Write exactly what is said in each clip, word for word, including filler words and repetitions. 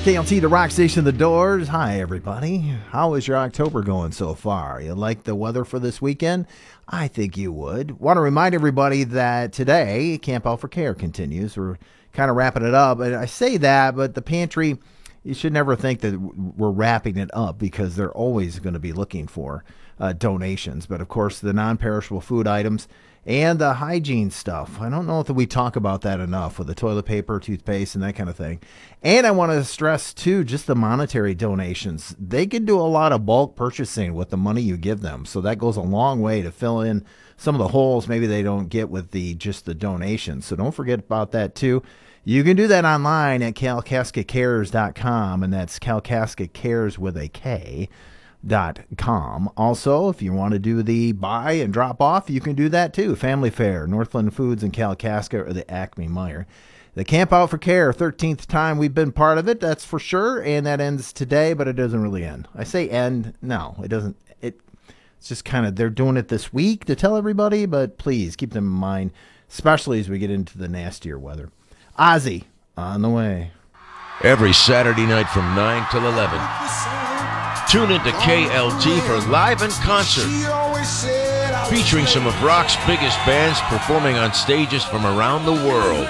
K L T, the rock station, the Doors. Hi, everybody. How is your October going so far? You like the weather for this weekend? I think you would. Want to remind everybody that today, Camp Out for Care continues. We're kind of wrapping it up. And I say that, but the pantry, you should never think that we're wrapping it up because they're always going to be looking for uh, donations. But, of course, the non-perishable food items and the hygiene stuff. I don't know if we talk about that enough with the toilet paper, toothpaste, and that kind of thing. And I want to stress, too, just the monetary donations. They can do a lot of bulk purchasing with the money you give them. So that goes a long way to fill in some of the holes maybe they don't get with the just the donations. So don't forget about that, too. You can do that online at Kalkaska Cares dot com, and that's Kalkaska Cares with a K. Dot com. Also, if you want to do the buy and drop off, you can do that too. Family Fare, Northland Foods in Kalkaska, or the Acme Meyer. The Camp Out for Care, thirteenth time we've been part of it, that's for sure, and that ends today, but it doesn't really end. I say end, no, it doesn't. It, it's just kind of, they're doing it this week to tell everybody, but please keep them in mind, especially as we get into the nastier weather. Ozzy, on the way. Every Saturday night from nine till eleven. Tune into K L T for Live in Concert, featuring some of rock's biggest bands performing on stages from around the world.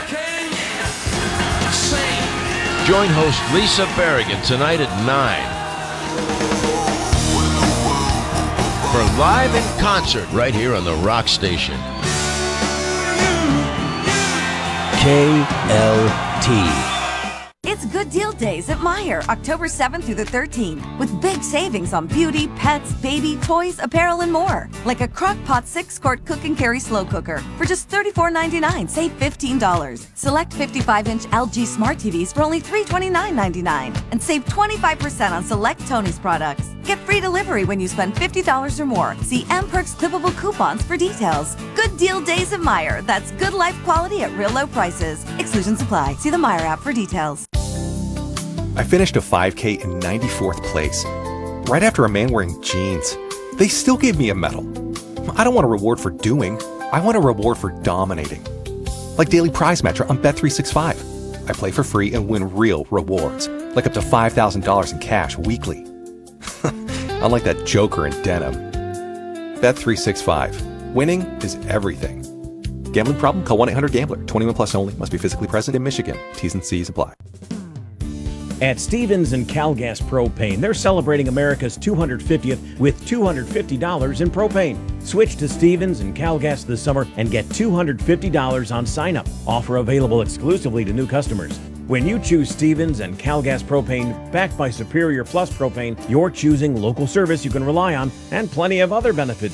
Join host Lisa Berrigan tonight at nine for Live in Concert right here on the Rock Station. K L T. It's Good Deal Days at Meijer, October seventh through the thirteenth, with big savings on beauty, pets, baby, toys, apparel, and more. Like a Crock-Pot six-quart cook and carry slow cooker for just thirty-four ninety-nine, save fifteen dollars. Select fifty-five inch L G Smart T Vs for only three twenty-nine ninety-nine, and save twenty-five percent on select Tony's products. Get free delivery when you spend fifty dollars or more. See M Perks clippable coupons for details. Good Deal Days at Meijer. That's good life quality at real low prices. Exclusions apply. See the Meijer app for details. I finished a five K in ninety-fourth place, right after a man wearing jeans. They still gave me a medal. I don't want a reward for doing, I want a reward for dominating. Like Daily Prize Match on Bet three sixty-five. I play for free and win real rewards, like up to five thousand dollars in cash weekly. Unlike that joker in denim. Bet three sixty-five. Winning is everything. Gambling problem? Call one eight hundred gambler. twenty-one plus only. Must be physically present in Michigan. T's and C's apply. At Stevens and Calgas Propane, they're celebrating America's two hundred fiftieth with two hundred fifty dollars in propane. Switch to Stevens and Calgas this summer and get two hundred fifty dollars on sign-up. Offer available exclusively to new customers. When you choose Stevens and Calgas Propane, backed by Superior Plus Propane, you're choosing local service you can rely on and plenty of other benefits